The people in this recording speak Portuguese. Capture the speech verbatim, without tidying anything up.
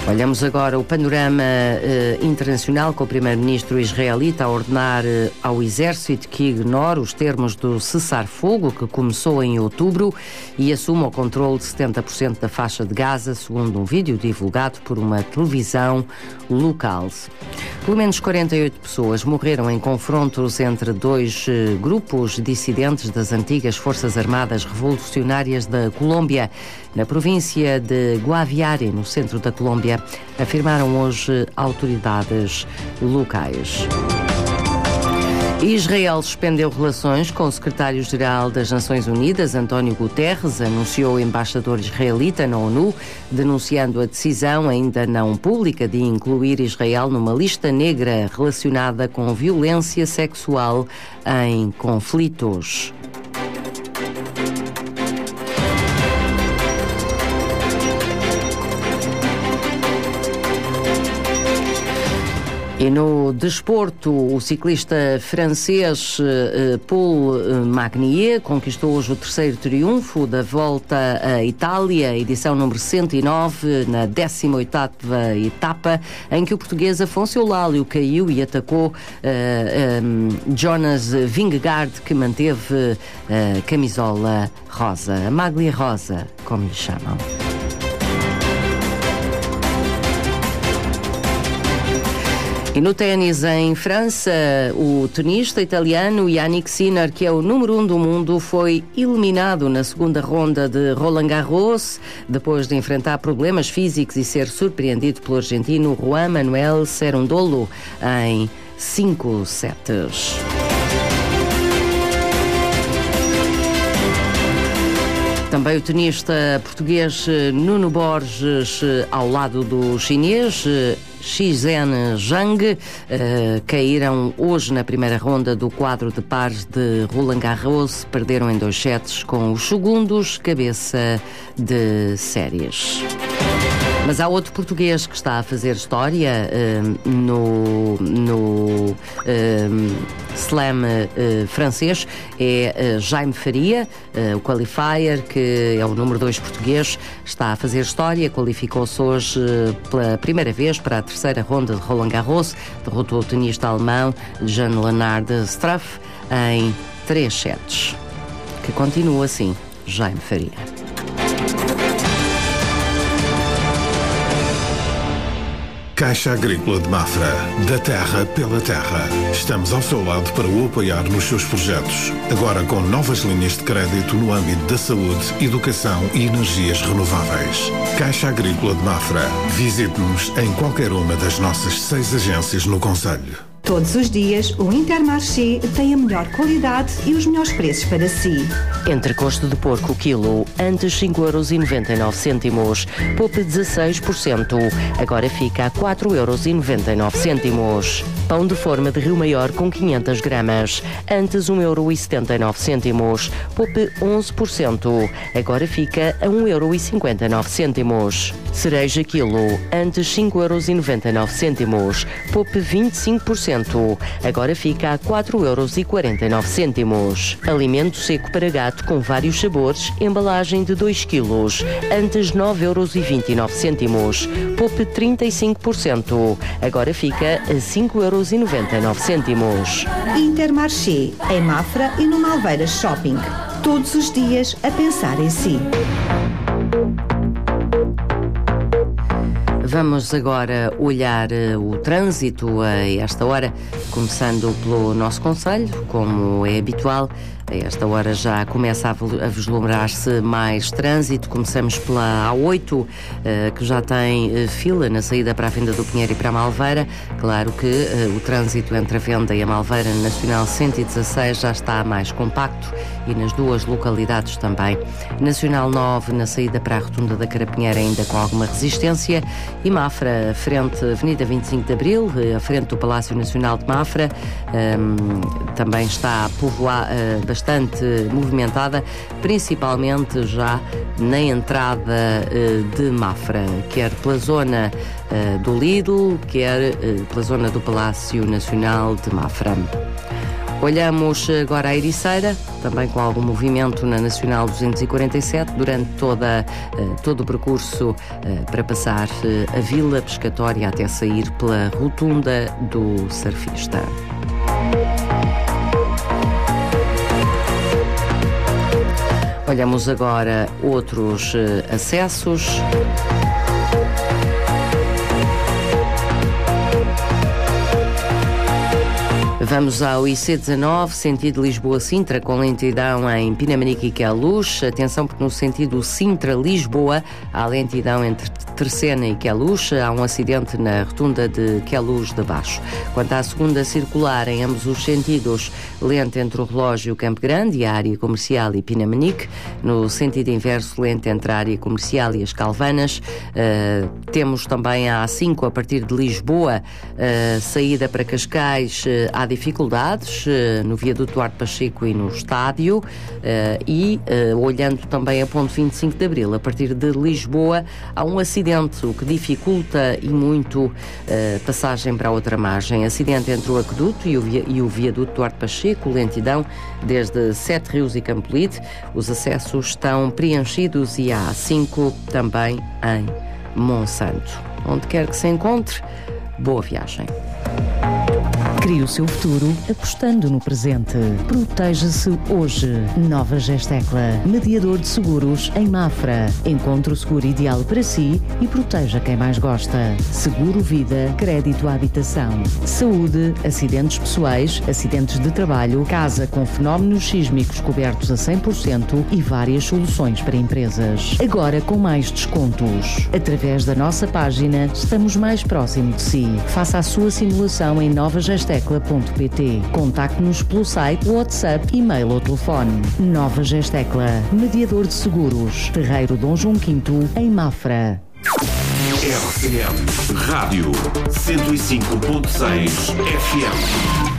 Olhamos agora o panorama eh, internacional, com o primeiro-ministro israelita a ordenar eh, ao exército que ignore os termos do cessar-fogo que começou em outubro e assuma o controle de setenta por cento da faixa de Gaza, segundo um vídeo divulgado por uma televisão local. Pelo menos quarenta e oito pessoas morreram em confrontos entre dois eh, grupos dissidentes das antigas Forças Armadas Revolucionárias da Colômbia, na província de Guaviare, no centro da Colômbia, afirmaram hoje autoridades locais. Israel suspendeu relações com o secretário-geral das Nações Unidas, António Guterres, anunciou o embaixador israelita na ONU, denunciando a decisão ainda não pública de incluir Israel numa lista negra relacionada com violência sexual em conflitos. E no desporto, o ciclista francês eh, Paul Magnier conquistou hoje o terceiro triunfo da Volta à Itália, edição número cento e nove, na décima oitava etapa, em que o português Afonso Eulálio caiu e atacou eh, um, Jonas Vingegaard, que manteve a uh, camisola rosa, a Maglia Rosa, como lhe chamam. E no ténis em França, o tenista italiano Jannik Sinner, que é o número um do mundo, foi eliminado na segunda ronda de Roland Garros, depois de enfrentar problemas físicos e ser surpreendido pelo argentino Juan Manuel Cerundolo em cinco sets. Também o tenista português Nuno Borges, ao lado do chinês Shizhen Zhang, uh, caíram hoje na primeira ronda do quadro de pares de Roland Garros, perderam em dois sets com os segundos cabeça de séries. Mas há outro português que está a fazer história uh, no, no uh, slam uh, francês, é uh, Jaime Faria, uh, o qualifier, que é o número dois português, está a fazer história, qualificou-se hoje uh, pela primeira vez para a terceira ronda de Roland Garros, derrotou o tenista alemão Jan-Lennard Struff em três sets. Que continua assim, Jaime Faria. Caixa Agrícola de Mafra, da terra pela terra. Estamos ao seu lado para o apoiar nos seus projetos. Agora com novas linhas de crédito no âmbito da saúde, educação e energias renováveis. Caixa Agrícola de Mafra. Visite-nos em qualquer uma das nossas seis agências no concelho. Todos os dias, o Intermarché tem a melhor qualidade e os melhores preços para si. Entrecosto de porco quilo, antes cinco euros e noventa e nove cêntimos. Poupe dezasseis por cento. Agora fica a quatro euros e noventa e nove cêntimos. Pão de forma de Rio Maior com quinhentas gramas. Antes um euro e setenta e nove cêntimos. Poupe onze por cento. Agora fica a um euro e cinquenta e nove cêntimos. Cereja quilo, antes cinco euros e noventa e nove cêntimos. Poupe vinte e cinco por cento. Agora fica a quatro euros e quarenta e nove cêntimos. Alimento seco para gato com vários sabores, embalagem de dois quilos, antes nove euros e vinte e nove cêntimos. Poupe trinta e cinco por cento. Agora fica a cinco euros e noventa e nove cêntimos. Intermarché, em Mafra e no Malveiras Shopping. Todos os dias a pensar em si. Vamos agora olhar uh, o trânsito a esta hora, começando pelo nosso concelho, como é habitual. A esta hora já começa a vislumbrar-se mais trânsito. Começamos pela A oito, uh, que já tem uh, fila na saída para a Venda do Pinheiro e para a Malveira. Claro que uh, o trânsito entre a Venda e a Malveira Nacional cento e dezasseis já está mais compacto e nas duas localidades também. Nacional nove, na saída para a Rotunda da Carapinheira, ainda com alguma resistência. E Mafra, frente à Avenida vinte e cinco de Abril, à frente do Palácio Nacional de Mafra, um, também está povoada, uh, bastante movimentada, principalmente já na entrada uh, de Mafra, quer pela zona uh, do Lidl, quer uh, pela zona do Palácio Nacional de Mafra. Olhamos agora a Ericeira, também com algum movimento na Nacional duzentos e quarenta e sete, durante toda, todo o percurso para passar a Vila Pescatória até sair pela rotunda do Surfista. Olhamos agora outros acessos. Vamos ao I C dezanove, sentido Lisboa-Sintra, com lentidão em Pinamanique e Queluz. Atenção, porque no sentido Sintra-Lisboa há lentidão entre Terceira e Queluz. Há um acidente na rotunda de Queluz de Baixo. Quanto à segunda circular, em ambos os sentidos, lento entre o Relógio e o Campo Grande e a área comercial e Pinamanique. No sentido inverso, lento entre a área comercial e as Calvanas. Uh, temos também a A cinco a partir de Lisboa, uh, saída para Cascais. Uh, há dificuldades uh, no viaduto Duarte Pacheco e no estádio, uh, e uh, olhando também a ponto vinte e cinco de Abril, a partir de Lisboa, há um acidente, o que dificulta e muito uh, passagem para a outra margem. Acidente entre o aqueduto e o, via, e o viaduto Duarte Pacheco, lentidão desde Sete Rios e Campolide. Os acessos estão preenchidos e há A cinco também em Monsanto. Onde quer que se encontre, boa viagem. Crie o seu futuro apostando no presente. Proteja-se hoje. Nova Gestecla, mediador de seguros em Mafra. Encontre o seguro ideal para si e proteja quem mais gosta. Seguro vida, crédito à habitação, saúde, acidentes pessoais, acidentes de trabalho, casa com fenómenos sísmicos cobertos a cem por cento e várias soluções para empresas. Agora com mais descontos. Através da nossa página, estamos mais próximo de si. Faça a sua simulação em Nova Gestecla. Gestecla ponto pt. Contacte-nos pelo site, WhatsApp, e-mail ou telefone. Nova Gestecla, mediador de seguros. Terreiro Dom João quinto, em Mafra. R C M Rádio cento e cinco ponto seis F M.